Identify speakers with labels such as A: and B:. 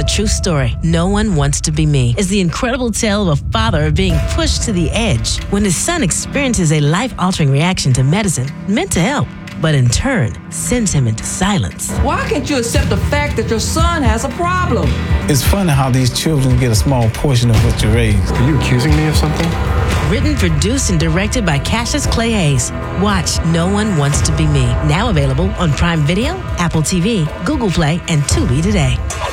A: true story, No One Wants to Be Me, is the incredible tale of a father being pushed to the edge when his son experiences a life-altering reaction to medicine meant to help, but in turn sends him into silence.
B: Why can't you accept the fact that your son has a problem?
C: It's funny how these children get a small portion of what you raise.
D: Are you accusing me of something?
A: Written, produced, and directed by Cassius Clay Hayes. Watch No One Wants to Be Me. Now available on Prime Video, Apple TV, Google Play, and Tubi today.